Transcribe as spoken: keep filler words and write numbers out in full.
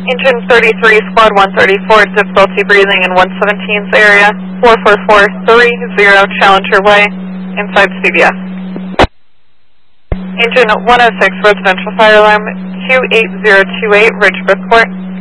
Engine thirty-three, Squad one thirty-four, difficulty breathing in one seventeenth area, four four four three zero Challenger Way, inside C B S. Engine one oh six, residential fire alarm two eight zero two eight, Ridgebrook Court.